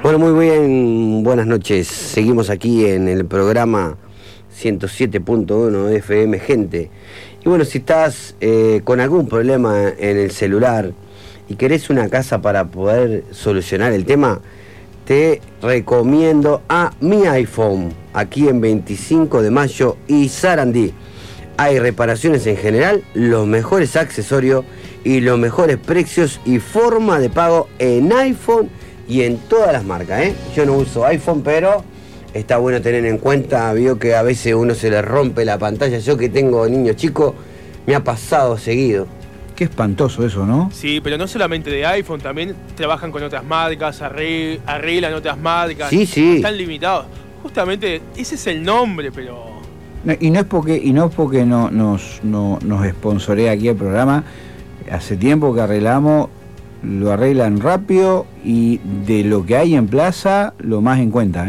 Bueno, muy bien, buenas noches. Seguimos aquí en el programa 107.1 FM Gente. Y bueno, si estás con algún problema en el celular y querés una casa para poder solucionar el tema, te recomiendo a Mi iPhone, aquí en 25 de mayo y Sarandí. Hay reparaciones en general, los mejores accesorios y los mejores precios y forma de pago en iPhone y en todas las marcas, Yo no uso iPhone, pero está bueno tener en cuenta, vio que a veces uno se le rompe la pantalla. Yo que tengo niños chicos, me ha pasado seguido. Qué espantoso eso, ¿no? Sí, pero no solamente de iPhone, también trabajan con otras marcas, arreglan otras marcas. Sí. Están limitados. Justamente ese es el nombre, pero... Y no es porque nos sponsorea aquí el programa. Hace tiempo que arreglamos, lo arreglan rápido y de lo que hay en plaza, lo más en cuenta,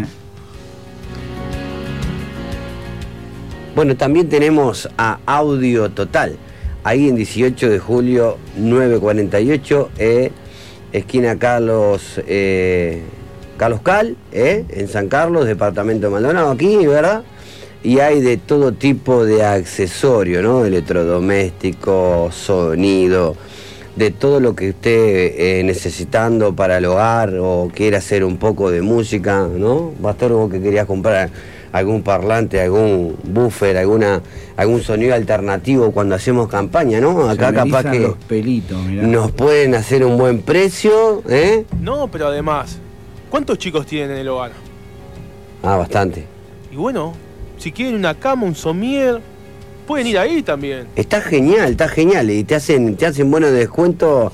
Bueno, también tenemos a Audio Total, ahí en 18 de julio 948, esquina Carlos Cal, en San Carlos, departamento de Maldonado, aquí, ¿verdad? Y hay de todo tipo de accesorios, ¿no? Electrodomésticos, sonido, de todo lo que esté necesitando para el hogar o quiera hacer un poco de música, ¿no? Pastor, vos que querías comprar algún parlante, algún buffer, algún sonido alternativo cuando hacemos campaña, ¿no? Acá capaz que los pelitos, mirá. Nos pueden hacer un buen precio, No, pero además, ¿cuántos chicos tienen en el hogar? Ah, bastante. Y bueno, si quieren una cama, un somier, pueden ir ahí también. Está genial, y te hacen buenos descuentos,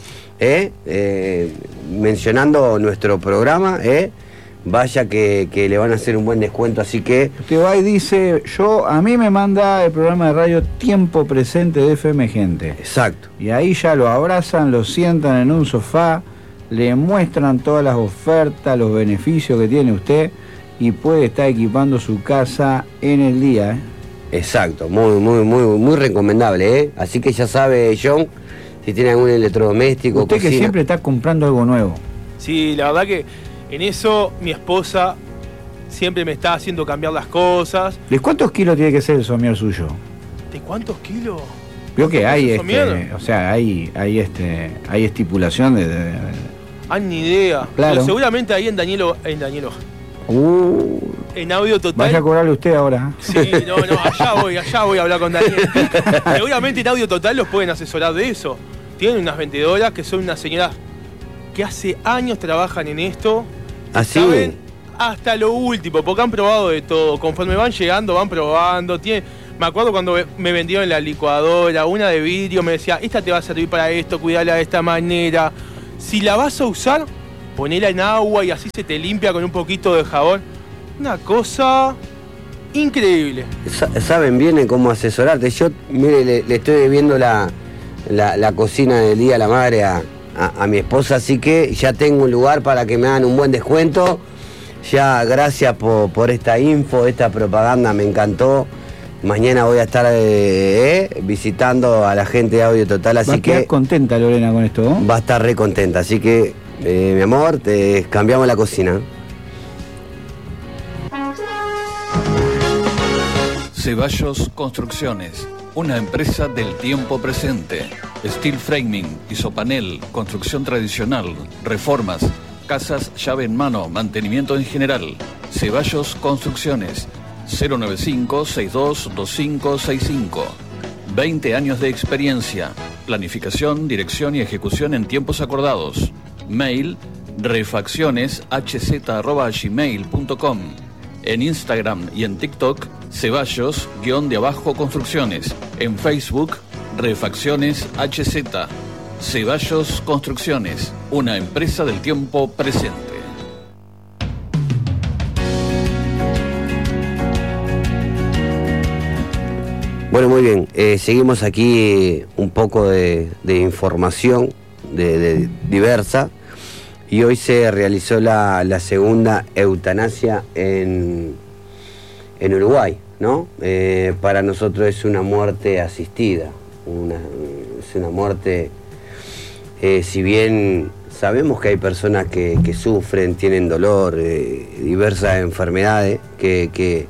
mencionando nuestro programa, Vaya que le van a hacer un buen descuento, así que... Usted va y dice, a mí me manda el programa de radio Tiempo Presente de FM Gente. Exacto. Y ahí ya lo abrazan, lo sientan en un sofá, le muestran todas las ofertas, los beneficios que tiene usted y puede estar equipando su casa en el día, Exacto, muy recomendable, Así que ya sabe, John, si tiene algún electrodoméstico, usted cocina. Que siempre está comprando algo nuevo. Sí, la verdad que en eso mi esposa siempre me está haciendo cambiar las cosas. ¿De cuántos kilos tiene que ser el somier suyo? ¿De cuántos kilos? Veo que hay hay estipulación de... Ni idea. Claro. Pero seguramente ahí en Danielo. En Audio Total. Vaya a cobrarle usted ahora. Sí, no, allá voy a hablar con Daniel. Seguramente en Audio Total los pueden asesorar de eso. Tienen unas vendedoras que son unas señoras que hace años trabajan en esto. ¿Así? Saben hasta lo último, porque han probado de todo. Conforme van llegando, van probando. Me acuerdo cuando me vendieron la licuadora, una de vidrio, me decía, esta te va a servir para esto, cuidala de esta manera. Si la vas a usar, ponela en agua y así se te limpia con un poquito de jabón. Una cosa increíble. Saben bien cómo asesorarte. Yo, mire, le estoy viendo la cocina del Día de la Madre a mi esposa, así que ya tengo un lugar para que me hagan un buen descuento. Ya, gracias por esta info, esta propaganda, me encantó. Mañana voy a estar visitando a la gente de Audio Total, así que... Va a quedar contenta Lorena con esto, ¿no? Va a estar re contenta, así que, mi amor, te cambiamos la cocina. Ceballos Construcciones, una empresa del tiempo presente. Steel framing, isopanel, construcción tradicional, reformas, casas llave en mano, mantenimiento en general. Ceballos Construcciones, 095-622565. 20 años de experiencia. Planificación, dirección y ejecución en tiempos acordados. Mail, refaccioneshz@gmail.com. En Instagram y en TikTok, Ceballos_Construcciones. En Facebook, Refacciones HZ. Ceballos Construcciones, una empresa del tiempo presente. Bueno, muy bien, seguimos aquí un poco de información de diversa, y hoy se realizó la segunda eutanasia en Uruguay, ¿no? Para nosotros es una muerte asistida, es una muerte, si bien sabemos que hay personas que sufren, tienen dolor, diversas enfermedades, que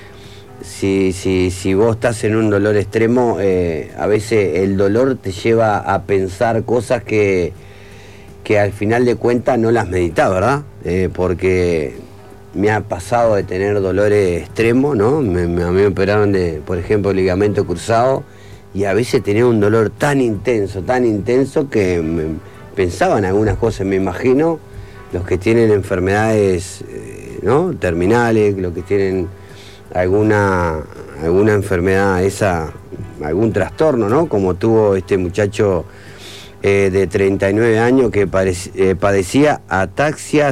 si vos estás en un dolor extremo, a veces el dolor te lleva a pensar cosas que al final de cuentas no las meditás, ¿verdad? Porque me ha pasado de tener dolores extremos, ¿no? A mí me operaron por ejemplo, ligamento cruzado, y a veces tenía un dolor tan intenso que pensaba en algunas cosas. Me imagino los que tienen enfermedades, ¿no?, terminales, los que tienen alguna enfermedad, algún trastorno, ¿no?, como tuvo este muchacho de 39 años que padecía ataxia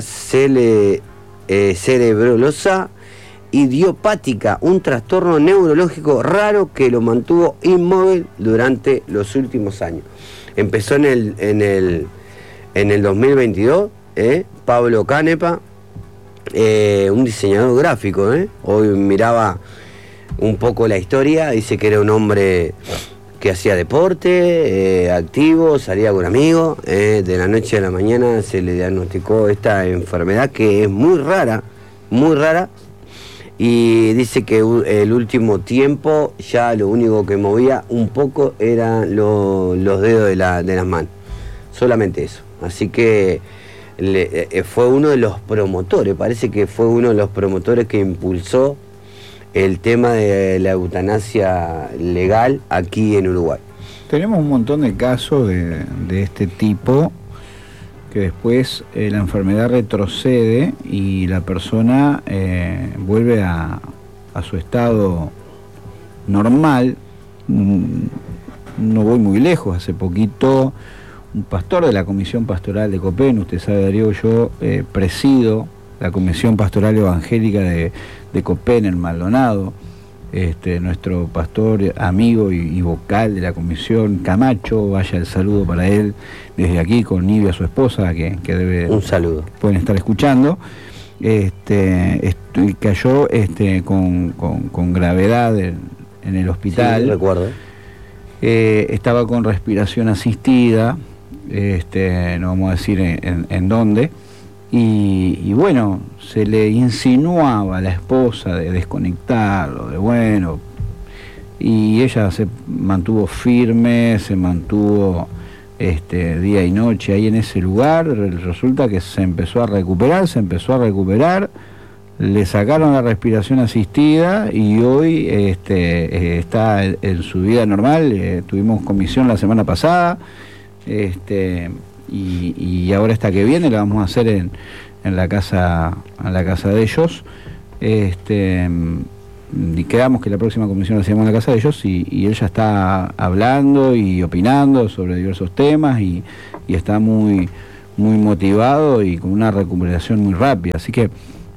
cerebrosa idiopática, un trastorno neurológico raro que lo mantuvo inmóvil durante los últimos años. Empezó en el 2022, Pablo Canepa, un diseñador gráfico, hoy miraba un poco la historia, dice que era un hombre que hacía deporte, activo, salía con amigos, de la noche a la mañana se le diagnosticó esta enfermedad que es muy rara, y dice que el último tiempo ya lo único que movía un poco eran los dedos de las manos, solamente eso. Así que fue uno de los promotores, parece que fue uno de los promotores que impulsó el tema de la eutanasia legal aquí en Uruguay. Tenemos un montón de casos de este tipo, que después la enfermedad retrocede y la persona vuelve a su estado normal. No voy muy lejos, hace poquito un pastor de la Comisión Pastoral de Copén, usted sabe, Darío, yo presido la Comisión Pastoral Evangélica de Copén, en Maldonado. Nuestro pastor, amigo y vocal de la comisión, Camacho, vaya el saludo para él desde aquí, con Nivia, su esposa, que debe... Un saludo. Pueden estar escuchando. Cayó con gravedad en el hospital. Sí, recuerdo. Estaba con respiración asistida, no vamos a decir en dónde. Y bueno, se le insinuaba a la esposa de desconectarlo, y ella se mantuvo firme, se mantuvo día y noche ahí en ese lugar. Resulta que se empezó a recuperar, le sacaron la respiración asistida y hoy está en su vida normal. Tuvimos comisión la semana pasada, y ahora esta que viene la vamos a hacer en la casa de ellos, y quedamos que la próxima comisión la hacíamos en la casa de ellos, y él ya está hablando y opinando sobre diversos temas, y está muy motivado y con una recuperación muy rápida. Así que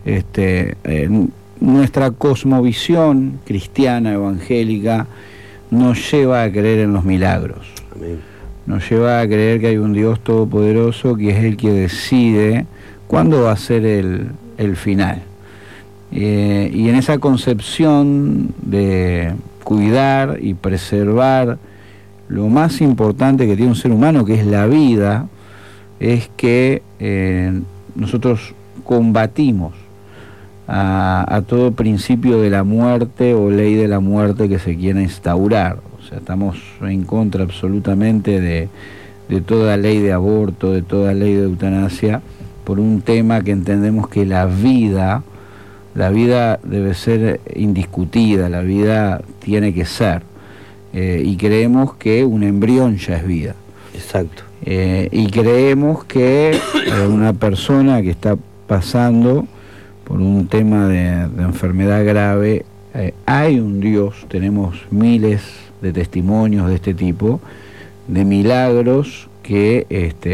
nuestra cosmovisión cristiana evangélica nos lleva a creer en los milagros. Amén. Nos lleva a creer que hay un Dios todopoderoso que es el que decide cuándo va a ser el final. Y en esa concepción de cuidar y preservar lo más importante que tiene un ser humano, que es la vida, es que nosotros combatimos a todo principio de la muerte o ley de la muerte que se quiera instaurar. O sea, estamos en contra absolutamente de toda ley de aborto, de toda ley de eutanasia, por un tema que entendemos que la vida debe ser indiscutida, la vida tiene que ser, y creemos que un embrión ya es vida. Exacto. Y creemos que una persona que está pasando por un tema de enfermedad grave, hay un Dios, tenemos miles de testimonios de este tipo, de milagros que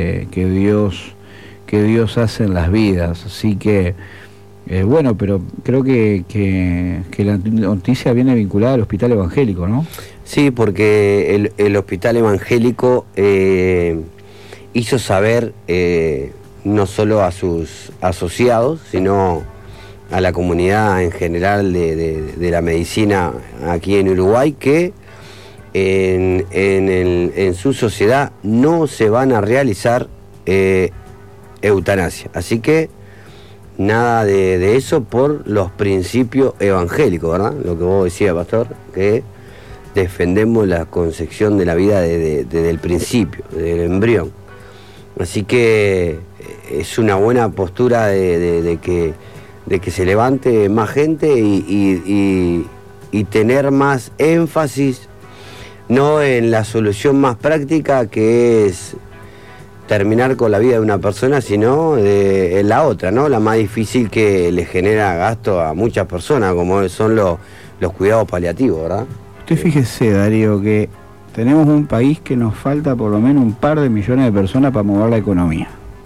Dios hace en las vidas. Así que bueno, pero creo que la noticia viene vinculada al hospital evangélico, ¿no? Sí, porque el hospital evangélico hizo saber no solo a sus asociados, sino a la comunidad en general de la medicina aquí en Uruguay, que en su sociedad no se van a realizar eutanasia. Así que nada de eso por los principios evangélicos, ¿verdad? Lo que vos decías, pastor, que defendemos la concepción de la vida desde el principio, desde el embrión. Así que es una buena postura de que se levante más gente y tener más énfasis, no en la solución más práctica, que es terminar con la vida de una persona, sino en la otra, ¿no? La más difícil, que le genera gasto a muchas personas, como son los cuidados paliativos, ¿verdad? Usted fíjese, Darío, que tenemos un país que nos falta por lo menos un par de millones de personas para mover la economía,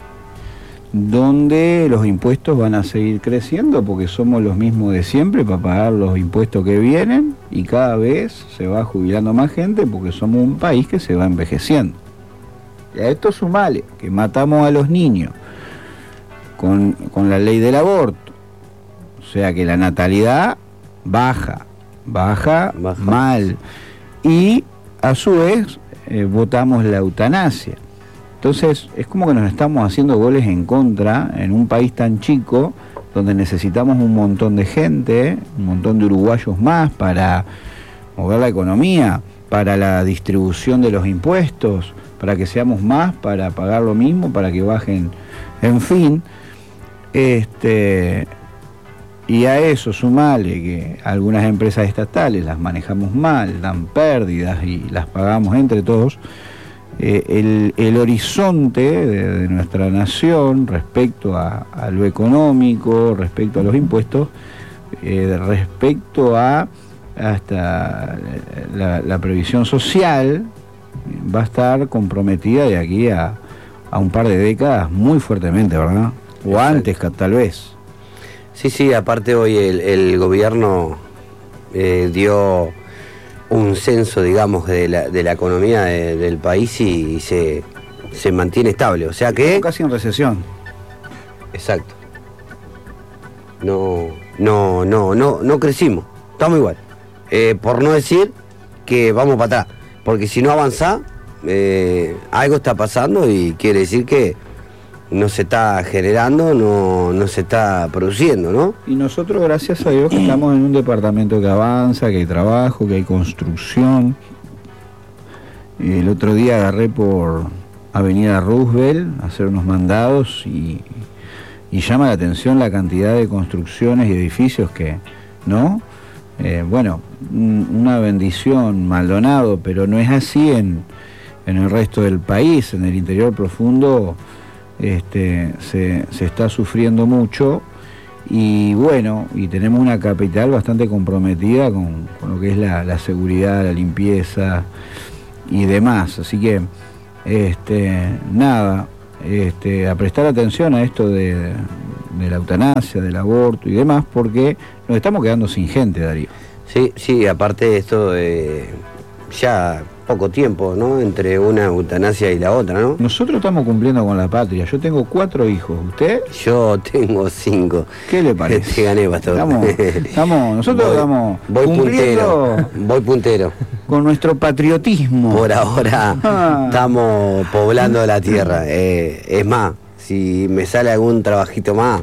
donde los impuestos van a seguir creciendo porque somos los mismos de siempre para pagar los impuestos que vienen, y cada vez se va jubilando más gente porque somos un país que se va envejeciendo. Y a esto sumale que matamos a los niños con la ley del aborto, o sea que la natalidad baja mal, y a su vez votamos la eutanasia. Entonces es como que nos estamos haciendo goles en contra en un país tan chico, donde necesitamos un montón de gente, un montón de uruguayos más para mover la economía, para la distribución de los impuestos, para que seamos más, para pagar lo mismo, para que bajen, en fin. Y a eso sumale que algunas empresas estatales las manejamos mal, dan pérdidas y las pagamos entre todos. El horizonte de nuestra nación respecto a lo económico, respecto a los impuestos, respecto a hasta la previsión social, va a estar comprometida de aquí a un par de décadas muy fuertemente, ¿verdad? O antes, tal vez. Sí, aparte hoy el gobierno dio un censo, digamos, de la economía del país y se mantiene estable, o sea que... Casi en recesión. Exacto. No crecimos, estamos igual. Por no decir que vamos para atrás, porque si no avanzás, algo está pasando y quiere decir que no se está generando, no se está produciendo, ¿no? Y nosotros, gracias a Dios, que estamos en un departamento que avanza, que hay trabajo, que hay construcción. El otro día agarré por Avenida Roosevelt a hacer unos mandados y llama la atención la cantidad de construcciones y edificios que, ¿no? Bueno, una bendición, Maldonado, pero no es así en el resto del país. En el interior profundo se está sufriendo mucho, y bueno, y tenemos una capital bastante comprometida con lo que es la seguridad, la limpieza y demás. Así que nada, a prestar atención a esto de la eutanasia, del aborto y demás, porque nos estamos quedando sin gente, Darío. Sí, aparte de esto, ya poco tiempo, ¿no?, entre una eutanasia y la otra, ¿no? Nosotros estamos cumpliendo con la patria. Yo tengo 4 hijos. ¿Usted? Yo tengo 5. ¿Qué le parece? Te gané, pastor. Nosotros estamos cumpliendo. Voy puntero. Con nuestro patriotismo. Por ahora estamos poblando la tierra. Es más, si me sale algún trabajito más,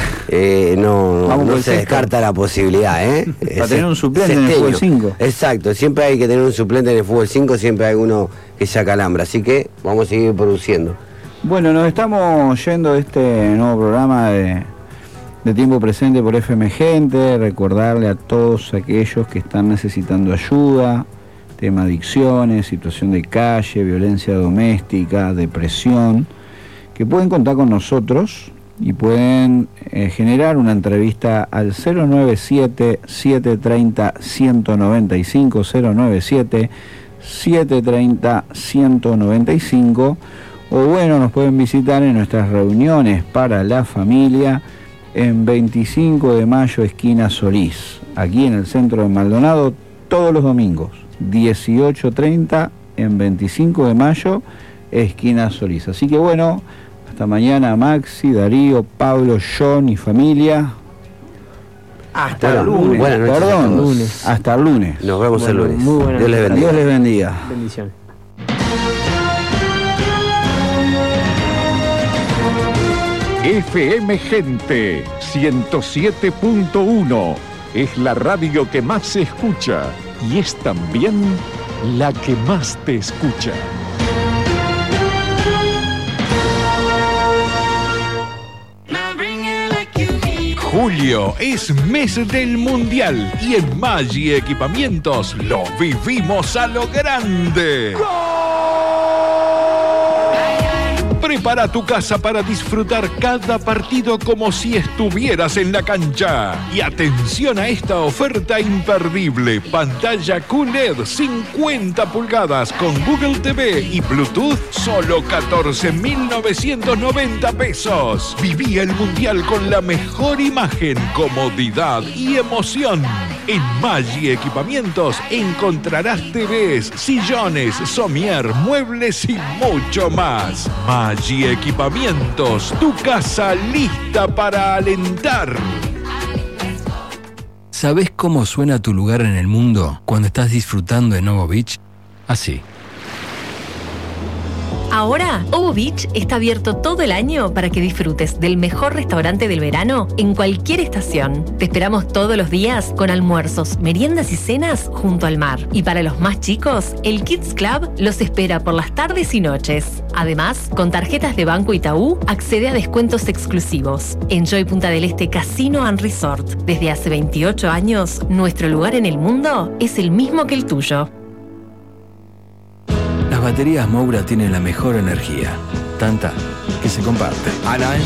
no se descarta la posibilidad, para tener un suplente en el fútbol 5. Exacto, siempre hay que tener un suplente en el fútbol 5, siempre hay uno que se acalambra, así que vamos a seguir produciendo. Bueno, nos estamos yendo de este nuevo programa de Tiempo Presente por FM Gente. Recordarle a todos aquellos que están necesitando ayuda, tema adicciones, situación de calle, violencia doméstica, depresión, que pueden contar con nosotros y pueden generar una entrevista al 097-730-195, 097-730-195, o bueno, nos pueden visitar en nuestras reuniones para la familia en 25 de mayo, esquina Solís, aquí en el centro de Maldonado, todos los domingos, 18:30 en 25 de mayo, esquina Solís. Así que bueno, hasta mañana, Maxi, Darío, Pablo, John y familia. Hasta el lunes. Buenas noches. Hasta el lunes. Nos vemos el lunes. Dios les bendiga. Dios les bendiga. Bendiciones. FM Gente 107.1 es la radio que más se escucha y es también la que más te escucha. Julio es mes del Mundial y en Maggi Equipamientos lo vivimos a lo grande. Prepara tu casa para disfrutar cada partido como si estuvieras en la cancha. Y atención a esta oferta imperdible. Pantalla QLED 50 pulgadas con Google TV y Bluetooth, solo 14.990 pesos. Viví el Mundial con la mejor imagen, comodidad y emoción. En Maggi Equipamientos encontrarás TVs, sillones, somier, muebles y mucho más. Maggi Equipamientos, tu casa lista para alentar. ¿Sabés cómo suena tu lugar en el mundo cuando estás disfrutando de Novo Beach? Así. Ahora, Ovo Beach está abierto todo el año para que disfrutes del mejor restaurante del verano en cualquier estación. Te esperamos todos los días con almuerzos, meriendas y cenas junto al mar. Y para los más chicos, el Kids Club los espera por las tardes y noches. Además, con tarjetas de Banco Itaú, accede a descuentos exclusivos. Enjoy Punta del Este Casino and Resort. Desde hace 28 años, nuestro lugar en el mundo es el mismo que el tuyo. Las baterías Moura tienen la mejor energía, tanta que se comparte.